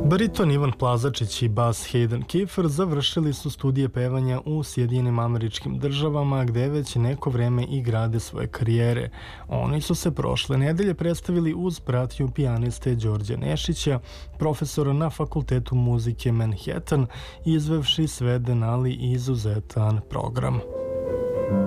Bariton Ivan Plazačić i bas Hayden Kiefer završili su studije pevanja u Sjedinjenim Američkim Državama, gde već neko vreme i grade svoje karijere. Oni su se prošle nedelje predstavili uz pratnju pijaniste Đorđa Nešića, profesora na Fakultetu muzike Manhattan, izvevši sveden ali izuzetan program.